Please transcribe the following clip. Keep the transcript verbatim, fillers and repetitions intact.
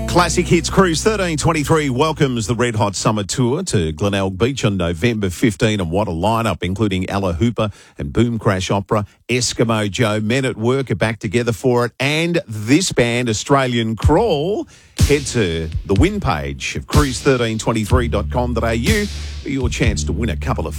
Classic Hits Cruise thirteen twenty-three welcomes the Red Hot Summer Tour to Glenelg Beach on November fifteenth, and what a lineup, including Ella Hooper and Boom Crash Opera, Eskimo Joe, Men at Work are back together for it, and this band, Australian Crawl. Head to the win page of cruise thirteen twenty-three dot com dot a u for your chance to win a couple of